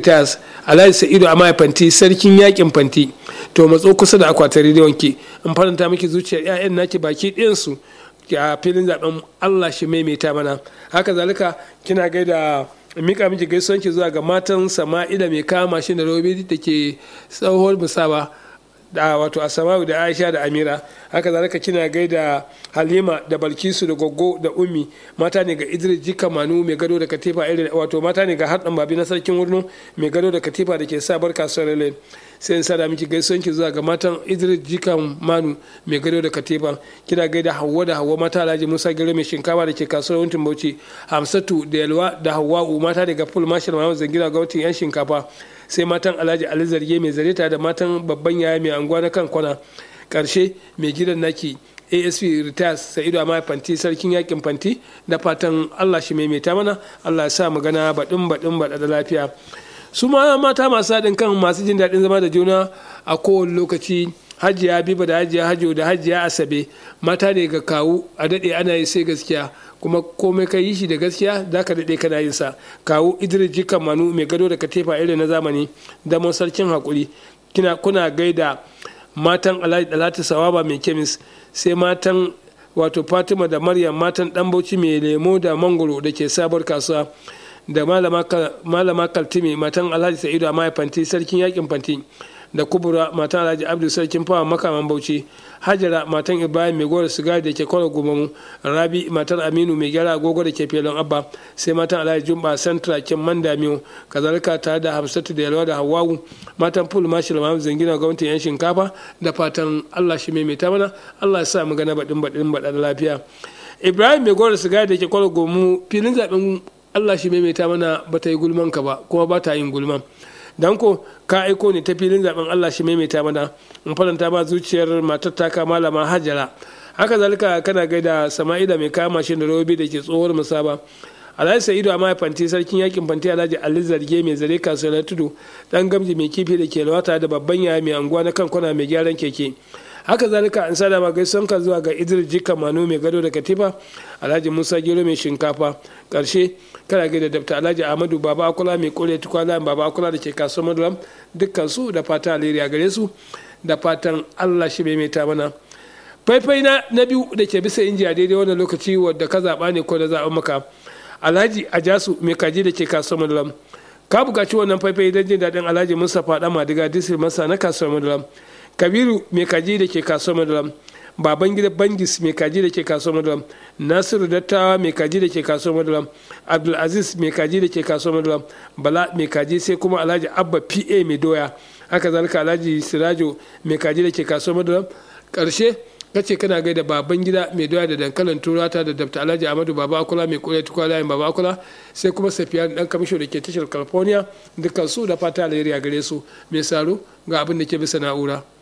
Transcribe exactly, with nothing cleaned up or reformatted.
tas alhaji sa'idu a mai fanti sarkin yakin fanti to matso kusa da akwatin rediyon ki in faranta miki zuciyar 'ya'yan naki baki ɗayansu a filin zaben Allah shi maimaita mana. Haka zalika kina gaida mika miki gaisuwan ki zuwa ga matan Sama'ila mai kama shi da robi da ke tsohuwar musaba da wato Asma'u da Aisha da Amira. Haka zalika kina gaida Halima da Balkisu da Goggo da Ummi, mata ne ga Idris Jika Manu mai gado da katifa irin wato mata ne ga Hardan Babi na sarkin Wurno mai gado da katifa da ke sabar kasuwar Lane. Sai in sada miki gaisuwan ki zuwa ga matan Idris Jika Manu mai gado da katifa. Kina gaida Hawwa da Hawwa mata Alhaji Musa Gero mai shinkafa da ke kasuwar Wuntin Bauchi, Hamsatu da Yalwa da Hawwa'u mata daga Full Marshal Muhammad Zangira ga Wuntin yan shinkafa. Sai matan Alhaji Ali Zarge mai zareta da matan babban yaya mai anguwa na kan kwana. Karshe mai gidan naki A S P Ritas Sa'idu Amaya Fanti sarkin yakin Fanti da fatan Allah shi maimaita mana, Allah ya sa mu gana baɗin baɗin baɗa da lafiya. Su ma mata masu haɗin kan masu jin daɗin zama da juna a kowane lokaci, Hajiya Biba da Hajiya Hajo da Hajiya Asabe mata ne ga kawu a daɗe ana yi sai gaskiya, kuma komai ka yi shi da gaskiya za ka daɗe kana yin sa. Kawu Idris Jikan Manu mai gado da katifa irin na zamani da sarkin haƙuri. Kina kuna gaida matan Alhaji Dalatu Sawaba mai kemis, sai matan wato Fatima da Maryam matan Dan Bauchi mai lemo da mangoro da ke sabuwar kasuwa, da malama Kaltimi matan Alhaji Sa'idu Amaya Fanti sarkin yakin Fanti, da Kubura matan Alhaji Abdul sarkin fawa makaman Bauchi, Hajara matan Ibrahim mai gora sigari da ke kwallo gumamu, Rabi matan Aminu mai gyara agogo da ke felon Abba, sai matan Alhaji Jumba Santra kin Mandamiyo, kazalika tare da Hamsatu da Yalwa da Hawwawu matan Full Marshal Muhammad Zangina gwamnatin yan shinkafa da fatan Allah shi maimaita mana, Allah ya sa mu gana baɗin baɗin baɗa da lafiya. Ibrahim mai gora sigari da ke kwallo gumamu filin zaɓen Allah shi maimaita mana ba ta yi gulman ka ba kuma ba ta yin gulman. Dan ko ka aiko ne ta filin zaben Allah shi maimaita mana, in faranta ba zuciyar matar taka malama Hajara. Haka zalika kana gaida Sama'ila mai kama shi da robi da ke tsohuwar musaba, Alhaji Sa'idu Amaya Fanti sarkin yakin Fanti, Alhaji Ali Zarge mai zare kasuwar tudu, dan gamji mai kifi da ke lawata da babban yaya mai anguwa na kan kwana mai gyaran keke. Haka zalika an sada ma gaisuwan ka zuwa ga Idris Jika Manu mai gado da katifa, Alhaji Musa Gero mai shinkafa. Karshe kana gaida Dr. Alhaji Ahmadu Baba Akula mai kore tukwana Baba Akula da ke kasuwar Maduram, dukkan su da fatan alheri a gare su da fatan Allah shi bai meta mana. Faifai na na biyu da ke bisa inji a daidai wannan lokaci wadda ka zaɓa ne ko da zaɓen maka, Alhaji Ajasu mai kaji da ke kasuwar Maduram. Ka buƙaci wannan faifai don jin daɗin Alhaji Mustapha Ɗan Madiga Disir Masa na kasuwar Maduram, Kabiru mai kaji da ke kasuwar Maduram, baban gida Bangis mai kaji da ke kasuwar Maduram, Nasiru Dattawa mai kaji da ke kasuwar Maduram, Abdulaziz mai kaji da ke kasuwar Maduram, Bala mai kaji, sai kuma Alhaji Abba P A mai doya. Haka zalika Alhaji Sirajo mai kaji da ke kasuwar Maduram. Karshe kace kana gaida baban gida mai doya da dankalin turata da Dr. Alhaji Ahmadu Baba Akula mai kore tukwalayin Baba Akula, sai kuma Safiya dan kamisho da ke tashar California, dukkan su da fata alheri a gare su. Mai saro ga abin da ke bisa na'ura.